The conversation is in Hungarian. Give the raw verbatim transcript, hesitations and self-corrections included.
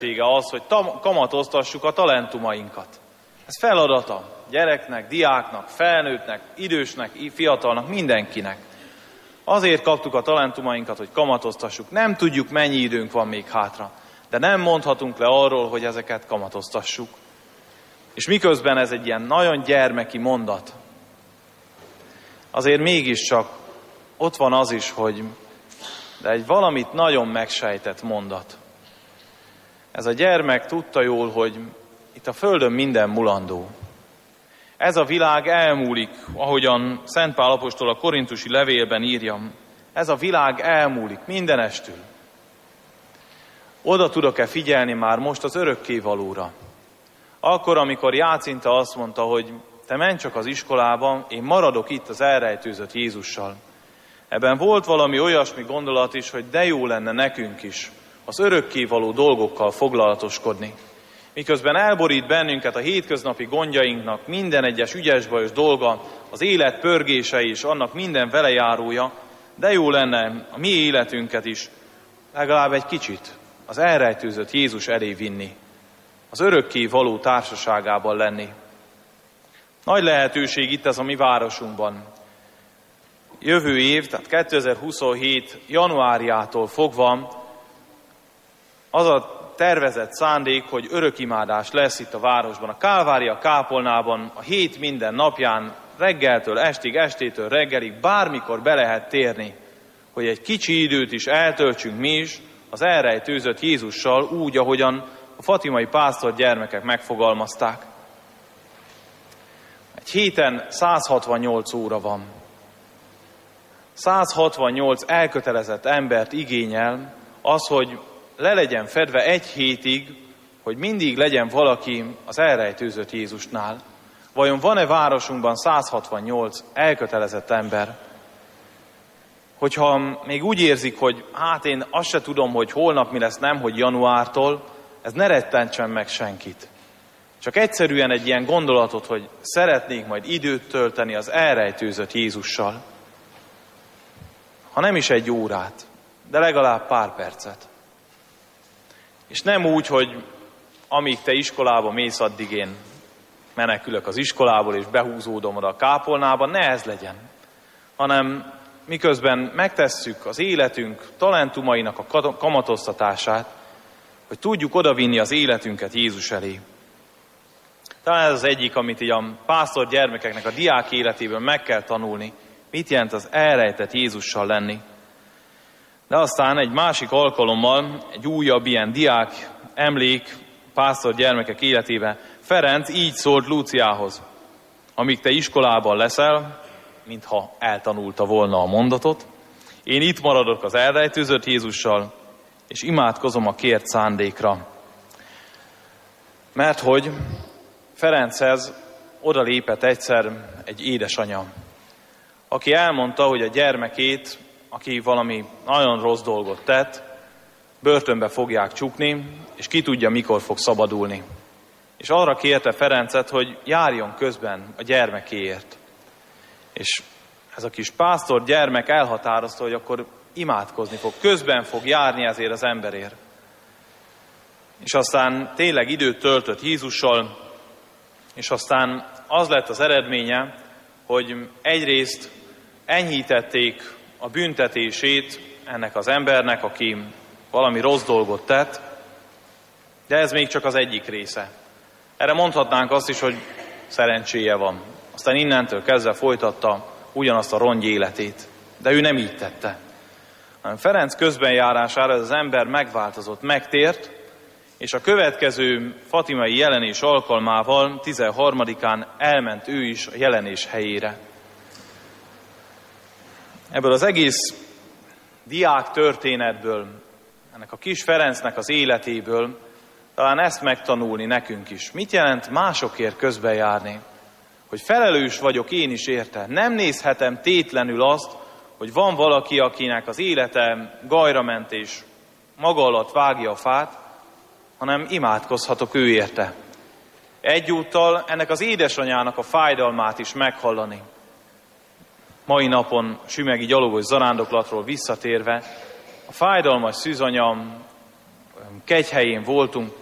az, hogy kamatoztassuk a talentumainkat. Ez feladata gyereknek, diáknak, felnőttnek, idősnek, fiatalnak, mindenkinek. Azért kaptuk a talentumainkat, hogy kamatoztassuk. Nem tudjuk, mennyi időnk van még hátra, de nem mondhatunk le arról, hogy ezeket kamatoztassuk. És miközben ez egy ilyen nagyon gyermeki mondat, azért mégiscsak ott van az is, hogy de egy valamit nagyon megsejtett mondat. Ez a gyermek tudta jól, hogy itt a földön minden mulandó. Ez a világ elmúlik, ahogyan Szent Pál apostol a korintusi levélben írja. Ez a világ elmúlik mindenestül. Oda tudok-e figyelni már most az örökkévalóra? Akkor, amikor Jácinta azt mondta, hogy te menj csak az iskolába, én maradok itt az elrejtőzött Jézussal. Ebben volt valami olyasmi gondolat is, hogy de jó lenne nekünk is az örökkévaló dolgokkal foglalatoskodni. Miközben elborít bennünket a hétköznapi gondjainknak minden egyes ügyes-bajos dolga, az élet pörgése és annak minden velejárója, de jó lenne a mi életünket is legalább egy kicsit az elrejtőzött Jézus elé vinni, az örökkévaló társaságában lenni. Nagy lehetőség itt ez a mi városunkban. Jövő év, tehát kétezer-huszonhét januárjától fogva az a tervezett szándék, hogy örökimádás lesz itt a városban. A Kálvária kápolnában a hét minden napján, reggeltől estig, estétől reggelig, bármikor be lehet térni, hogy egy kicsi időt is eltöltsünk mi is az elrejtőzött Jézussal úgy, ahogyan a fatimai pásztor gyermekek megfogalmazták. Egy héten száz hatvannyolc óra van. száz hatvannyolc elkötelezett embert igényel az, hogy le legyen fedve egy hétig, hogy mindig legyen valaki az elrejtőzött Jézusnál. Vajon van-e városunkban száz hatvannyolc elkötelezett ember? Hogyha még úgy érzik, hogy hát én azt se tudom, hogy holnap mi lesz, nem, hogy januártól, ez ne rettentsen meg senkit. Csak egyszerűen egy ilyen gondolatot, hogy szeretnék majd időt tölteni az elrejtőzött Jézussal. Ha nem is egy órát, de legalább pár percet. És nem úgy, hogy amíg te iskolába mész, addig én menekülök az iskolából, és behúzódom oda a kápolnába, ne ez legyen. Hanem miközben megtesszük az életünk talentumainak a kamatoztatását, hogy tudjuk odavinni az életünket Jézus elé. Talán ez az egyik, amit így a pásztor gyermekeknek a diák életéből meg kell tanulni, mit jelent az elrejtett Jézussal lenni. De aztán egy másik alkalommal, egy újabb ilyen diák emlék pásztor gyermekek életében, Ferenc így szólt Lúciához: amíg te iskolában leszel, mintha eltanulta volna a mondatot, én itt maradok az elrejtőzött Jézussal, és imádkozom a kért szándékra. Mert hogy Ferenchez oda lépett egyszer egy édesanya, aki elmondta, hogy a gyermekét, aki valami nagyon rossz dolgot tett, börtönbe fogják csukni, és ki tudja, mikor fog szabadulni. És arra kérte Ferencet, hogy járjon közben a gyermekéért. És ez a kis pásztor gyermek elhatározta, hogy akkor imádkozni fog, közben fog járni ezért az emberért. És aztán tényleg időt töltött Jézussal, és aztán az lett az eredménye, hogy egyrészt enyhítették a büntetését ennek az embernek, aki valami rossz dolgot tett, de ez még csak az egyik része. Erre mondhatnánk azt is, hogy szerencséje van. Aztán innentől kezdve folytatta ugyanazt a rongy életét. De ő nem így tette. Hanem Ferenc közbenjárására ez az ember megváltozott, megtért, és a következő fatimai jelenés alkalmával tizenharmadikán elment ő is a jelenés helyére. Ebből az egész diák történetből, ennek a kis Ferencnek az életéből talán ezt megtanulni nekünk is. Mit jelent másokért közbejárni? Hogy felelős vagyok én is érte. Nem nézhetem tétlenül azt, hogy van valaki, akinek az élete gajra ment és maga alatt vágja a fát, hanem imádkozhatok ő érte. Egyúttal ennek az édesanyának a fájdalmát is meghallani. Mai napon sümegi gyalogos zarándoklatról visszatérve, a fájdalmas szűzanya kegyhelyén voltunk,